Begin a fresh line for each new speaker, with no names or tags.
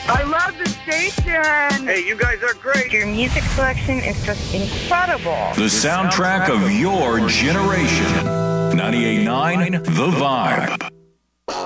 I love the station.
Hey, you guys are great.
Your music selection is just incredible.
The soundtrack of your generation. 98.9 The Vibe.